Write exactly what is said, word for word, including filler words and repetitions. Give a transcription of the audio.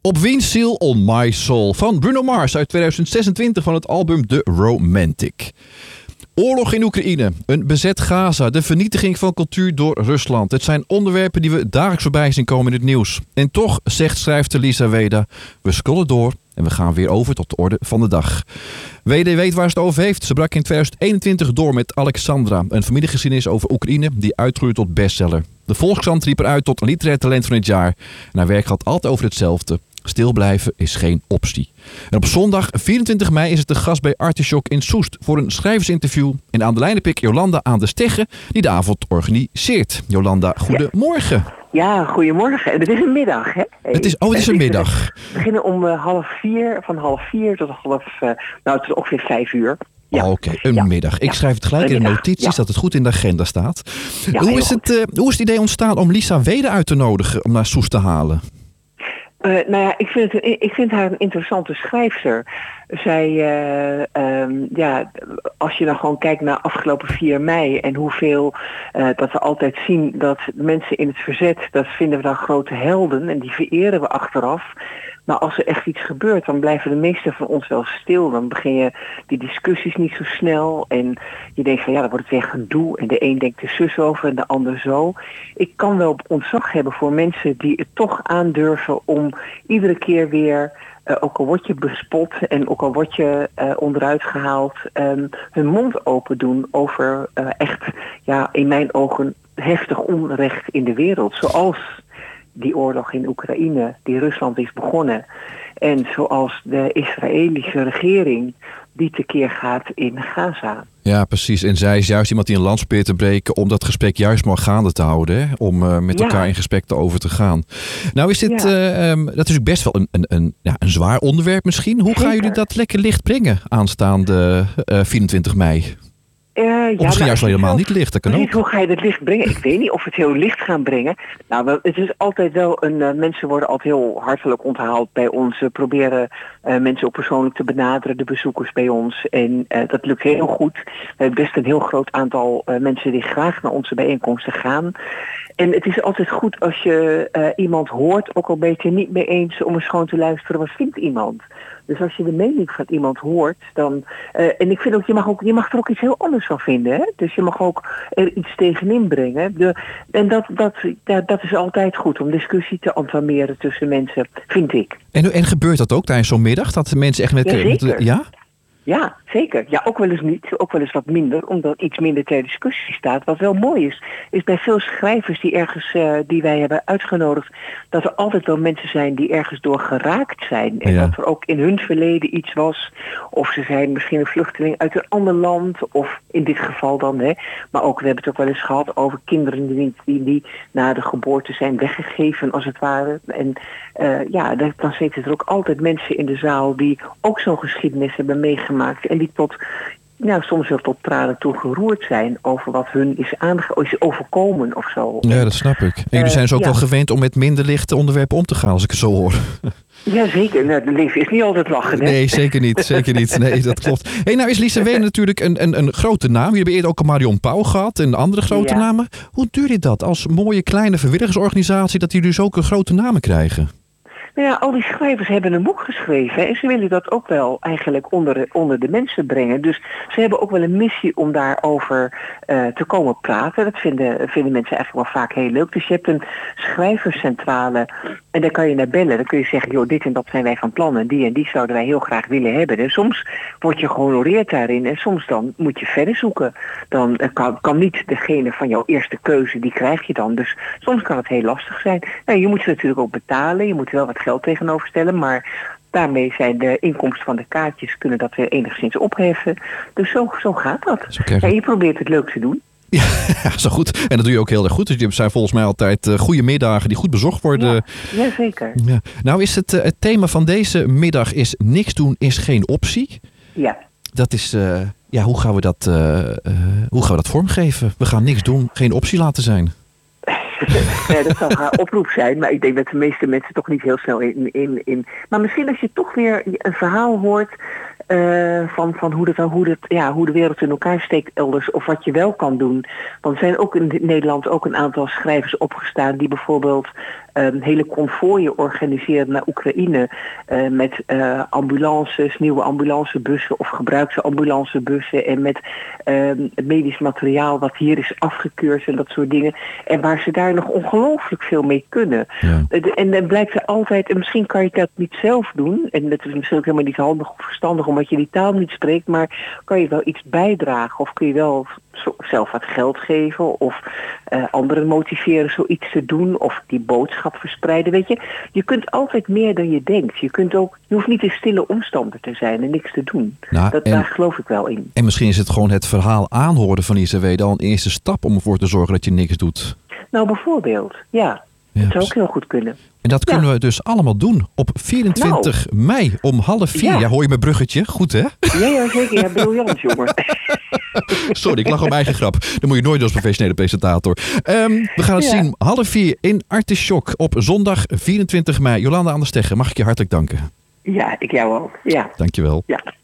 Op Wiens Ziel on My Soul van Bruno Mars uit tweeduizend zesentwintig van het album The Romantic. Oorlog in Oekraïne, een bezet Gaza, de vernietiging van cultuur door Rusland. Het zijn onderwerpen die we dagelijks voorbij zien komen in het nieuws. En toch, zegt schrijfster Lisa Weda, we scrollen door en we gaan weer over tot de orde van de dag. Weda weet waar ze het over heeft. Ze brak in tweeduizend eenentwintig door met Alexandra, een familiegeschiedenis over Oekraïne die uitgroeide tot bestseller. De Volkskrant riep eruit tot literair talent van het jaar. En haar werk gaat altijd over hetzelfde. Stil blijven is geen optie. En op zondag vierentwintig mei is het de gast bij Artichok in Soest voor een schrijversinterview. En aan de lijn heb ik Jolanda aan de Stegge die de avond organiseert. Jolanda, goedemorgen. Ja, goedemorgen. Het is een middag, hè? Het is, oh, het is een middag. We beginnen om uh, half vier, van half vier tot half, uh, nou, tot ongeveer vijf uur. Ja. Oh, Oké, okay. een ja. middag. Ik schrijf het gelijk in de notities ja. dat het goed in de agenda staat. Ja, hoe, is het, uh, hoe is het idee ontstaan om Lisa Weda uit te nodigen om naar Soest te halen? Uh, nou ja, ik vind, het, ik vind haar een interessante schrijfster. Zij, uh, um, ja, als je dan gewoon kijkt naar afgelopen vier mei en hoeveel uh, dat we altijd zien dat mensen in het verzet, dat vinden we dan grote helden en die vereren we achteraf. Maar als er echt iets gebeurt, dan blijven de meesten van ons wel stil. Dan begin je die discussies niet zo snel. En je denkt van ja, dan wordt het weer gedoe. En de een denkt er zus over en de ander zo. Ik kan wel ontzag hebben voor mensen die het toch aandurven om iedere keer weer, uh, ook al word je bespot en ook al word je uh, onderuit gehaald, um, hun mond open doen over uh, echt, ja, in mijn ogen heftig onrecht in de wereld. Zoals die oorlog in Oekraïne, die Rusland is begonnen. En zoals de Israëlische regering die tekeer gaat in Gaza. Ja, precies. En zij is juist iemand die een lans probeert te breken om dat gesprek juist maar gaande te houden. Hè? Om uh, met ja. elkaar in gesprek te over te gaan. Nou is dit, ja. uh, um, dat is best wel een, een, een, ja, een zwaar onderwerp misschien. Hoe Zeker. gaan jullie dat lekker licht brengen aanstaande uh, vierentwintig mei? Uh, of ja, misschien nou, juist wel helemaal niet licht, dat kan ook. Hoe ga je het licht brengen? Ik weet niet of we het heel licht gaan brengen. Nou, het is altijd wel een. Uh, mensen worden altijd heel hartelijk onthaald bij ons. We proberen uh, mensen ook persoonlijk te benaderen, de bezoekers bij ons. En uh, dat lukt heel goed. We hebben best een heel groot aantal uh, mensen die graag naar onze bijeenkomsten gaan. En het is altijd goed als je uh, iemand hoort, ook al ben je het er niet mee eens, om eens gewoon te luisteren, wat vindt iemand? Dus als je de mening van iemand hoort, dan... Uh, en ik vind ook, je mag ook, je mag er ook iets heel anders van vinden, hè? Dus je mag ook er iets tegenin brengen. De, en dat, dat, dat, dat is altijd goed, om discussie te entameren tussen mensen, vind ik. En, en gebeurt dat ook tijdens zo'n middag? Dat de mensen echt met... Ja, zeker. Met, ja? Ja, zeker. Ja, ook wel eens niet. Ook wel eens wat minder, omdat iets minder ter discussie staat. Wat wel mooi is, is bij veel schrijvers die ergens, uh, die wij hebben uitgenodigd, dat er altijd wel mensen zijn die ergens door geraakt zijn. En ja. dat er ook in hun verleden iets was. Of ze zijn misschien een vluchteling uit een ander land. Of in dit geval dan, hè. Maar ook, we hebben het ook wel eens gehad over kinderen die, die, die na de geboorte zijn weggegeven, als het ware. En uh, ja, dan zitten er ook altijd mensen in de zaal die ook zo'n geschiedenis hebben meegemaakt. En die tot, nou, soms wel tot tranen toe geroerd zijn over wat hun is, aange- is overkomen of zo. Ja, dat snap ik. En jullie zijn dus ook uh, ja. wel gewend om met minder lichte onderwerpen om te gaan, als ik het zo hoor. Jazeker, nou, het leven is niet altijd lachen, hè? Nee, zeker niet, zeker niet. Nee, dat klopt. Hey, nou is Lisa Weda natuurlijk een, een, een grote naam. Jullie hebben eerder ook een Marion Pauw gehad en andere grote ja. namen. Hoe duurt dit dat als mooie kleine vrijwilligersorganisatie, dat jullie dus ook een grote namen krijgen? Nou ja, al die schrijvers hebben een boek geschreven, hè, en ze willen dat ook wel eigenlijk onder, onder de mensen brengen. Dus ze hebben ook wel een missie om daarover uh, te komen praten. Dat vinden, vinden mensen eigenlijk wel vaak heel leuk. Dus je hebt een schrijverscentrale en daar kan je naar bellen. Dan kun je zeggen, joh, dit en dat zijn wij van plan en die en die zouden wij heel graag willen hebben. En soms word je gehonoreerd daarin en soms dan moet je verder zoeken. Dan uh, kan, kan niet degene van jouw eerste keuze, die krijg je dan. Dus soms kan het heel lastig zijn. Nou, je moet ze natuurlijk ook betalen, je moet wel wat geld tegenover stellen, maar daarmee zijn de inkomsten van de kaartjes kunnen dat weer enigszins opheffen. Dus zo, zo gaat dat. Ja, je probeert het leuk te doen. Ja, zo goed. En dat doe je ook heel erg goed. Dus die zijn volgens mij altijd uh, goede middagen die goed bezocht worden. Ja, ja zeker. Ja. Nou is het, uh, het thema van deze middag is niks doen is geen optie. Ja. Dat is, uh, ja, hoe gaan we dat, uh, uh, hoe gaan we dat vormgeven? We gaan niks doen, geen optie laten zijn. Ja, dat zal haar oproep zijn, maar ik denk dat de meeste mensen toch niet heel snel in... in, in... Maar misschien als je toch weer een verhaal hoort uh, van, van hoe, dat, hoe, dat, ja, hoe de wereld in elkaar steekt elders, of wat je wel kan doen. Want er zijn ook in Nederland ook een aantal schrijvers opgestaan die bijvoorbeeld um, hele konvooien organiseren naar Oekraïne uh, met uh, ambulances, nieuwe ambulancebussen of gebruikte ambulancebussen en met um, medisch materiaal wat hier is afgekeurd en dat soort dingen. En waar ze daar nog ongelooflijk veel mee kunnen. Ja. En dan blijkt er altijd, en misschien kan je dat niet zelf doen, en dat is misschien ook helemaal niet handig of verstandig omdat je die taal niet spreekt, maar kan je wel iets bijdragen of kun je wel zelf wat geld geven of uh, anderen motiveren zoiets te doen of die boodschap verspreiden. Weet je, je kunt altijd meer dan je denkt. Je kunt ook, je hoeft niet een stille omstander te zijn en niks te doen. Nou, dat, en, daar geloof ik wel in. En misschien is het gewoon het verhaal aanhoren van I C W dan een eerste stap om ervoor te zorgen dat je niks doet. Nou, bijvoorbeeld, ja. Ja, dat zou ook heel goed kunnen. En dat kunnen ja. we dus allemaal doen op vierentwintig nou. mei om half vier. Ja. ja, hoor je mijn bruggetje? Goed, hè? Ja, ja zeker. Ja, briljant, jongen. Sorry, ik lach op mijn eigen grap. Dat moet je nooit als professionele presentator. Um, we gaan het ja. zien. Half vier in Artisjok op zondag vierentwintig mei. Jolanda aan der Steggen, mag ik je hartelijk danken? Ja, ik jou ook. Ja. Dankjewel. Ja.